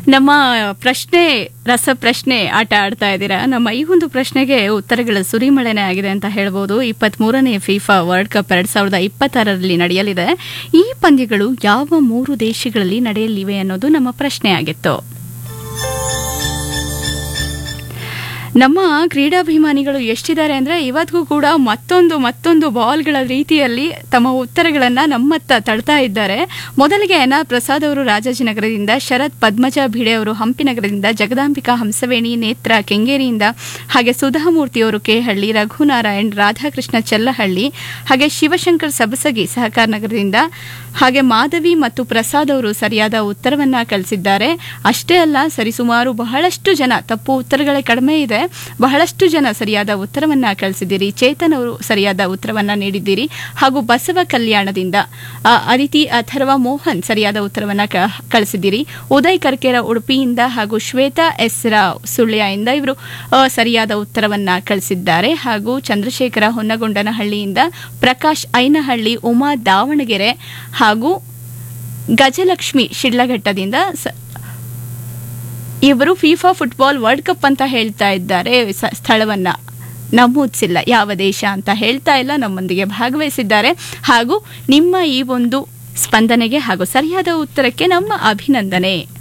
ನಮ್ಮ ಪ್ರಶ್ನೆ ರಸಪ್ರಶ್ನೆ ಆಟ ಆಡ್ತಾ ಇದ್ದೀರಾ. ನಮ್ಮ ಈ ಒಂದು ಪ್ರಶ್ನೆಗೆ ಉತ್ತರಗಳ ಸುರಿಮಳೆನೇ ಆಗಿದೆ ಅಂತ ಹೇಳ್ಬೋದು. 23ನೇ ಫಿಫಾ ವರ್ಲ್ಡ್ ಕಪ್ 2026ರಲ್ಲಿ ನಡೆಯಲಿದೆ. ಈ ಪಂದ್ಯಗಳು ಯಾವ 3 ದೇಶಗಳಲ್ಲಿ ನಡೆಯಲಿವೆ ಅನ್ನೋದು ನಮ್ಮ ಪ್ರಶ್ನೆ ಆಗಿತ್ತು. ನಮ್ಮ ಕ್ರೀಡಾಭಿಮಾನಿಗಳು ಎಷ್ಟಿದ್ದಾರೆ ಅಂದರೆ ಇವತ್ತಿಗೂ ಕೂಡ ಮತ್ತೊಂದು ಬಾಲ್ಗಳ ರೀತಿಯಲ್ಲಿ ತಮ್ಮ ಉತ್ತರಗಳನ್ನು ನಮ್ಮತ್ತ ತಳ್ತಾ ಇದ್ದಾರೆ. ಮೊದಲಿಗೆ NR ಪ್ರಸಾದ್ ಅವರು ರಾಜಾಜಿನಗರದಿಂದ, ಶರತ್ ಪದ್ಮಜ ಭಿಡೆ ಅವರು ಹಂಪಿನಗರದಿಂದ, ಜಗದಾಂಬಿಕಾ ಹಂಸವೇಣಿ ನೇತ್ರ ಕೆಂಗೇರಿಯಿಂದ, ಹಾಗೆ ಸುಧಾಮೂರ್ತಿಯವರು ಕೆಹಳ್ಳಿ, ರಘುನಾರಾಯಣ್ ರಾಧಾಕೃಷ್ಣ ಚೆಲ್ಲಹಳ್ಳಿ, ಹಾಗೆ ಶಿವಶಂಕರ್ ಸಬಸಗಿ ಸಹಕಾರ ನಗರದಿಂದ, ಹಾಗೆ ಮಾಧವಿ ಮತ್ತು ಪ್ರಸಾದ್ ಅವರು ಸರಿಯಾದ ಉತ್ತರವನ್ನ ಕಳಿಸಿದ್ದಾರೆ. ಅಷ್ಟೇ ಅಲ್ಲ, ಸರಿಸುಮಾರು ಬಹಳಷ್ಟು ಜನ ತಪ್ಪು ಉತ್ತರಗಳೇ ಕಡಿಮೆ ಇದೆ, ಬಹಳಷ್ಟು ಜನ ಸರಿಯಾದ ಉತ್ತರವನ್ನ ಕಳಿಸಿದ್ದೀರಿ. ಚೇತನ್ ಅವರು ಸರಿಯಾದ ಉತ್ತರವನ್ನ ನೀಡಿದ್ದೀರಿ. ಹಾಗೂ ಬಸವ ಕಲ್ಯಾಣದಿಂದ ಅದಿತಿ ಅಥರ್ವ ಮೋಹನ್ ಸರಿಯಾದ ಉತ್ತರವನ್ನ ಕಳಿಸಿದ್ದೀರಿ. ಉದಯ್ ಕರ್ಕೇರ ಉಡುಪಿಯಿಂದ ಹಾಗೂ ಶ್ವೇತಾ ಎಸ್ ರಾವ್ ಸುಳ್ಯದಿಂದ ಇವರು ಸರಿಯಾದ ಉತ್ತರವನ್ನ ಕಳಿಸಿದ್ದಾರೆ. ಹಾಗೂ ಚಂದ್ರಶೇಖರ ಹೊನ್ನಗೊಂಡನಹಳ್ಳಿಯಿಂದ, ಪ್ರಕಾಶ್ ಐನಹಳ್ಳಿ, ಉಮಾ ದಾವಣಗೆರೆ ಹಾಗೂ ಗಜಲಕ್ಷ್ಮಿ ಶಿಡ್ಲಘಟ್ಟದಿಂದ ಇವರು ಫಿಫಾ ಫುಟ್ಬಾಲ್ ವರ್ಲ್ಡ್ ಕಪ್ ಅಂತ ಹೇಳ್ತಾ ಇದ್ದಾರೆ. ಸ್ಥಳವನ್ನ ನಮೂದಿಸಿಲ್ಲ, ಯಾವ ದೇಶ ಅಂತ ಹೇಳ್ತಾ ಇಲ್ಲ, ನಮ್ಮೊಂದಿಗೆ ಭಾಗವಹಿಸಿದ್ದಾರೆ. ಹಾಗೂ ನಿಮ್ಮ ಈ ಒಂದು ಸ್ಪಂದನೆಗೆ ಹಾಗೂ ಸರಿಯಾದ ಉತ್ತರಕ್ಕೆ ನಮ್ಮ ಅಭಿನಂದನೆ.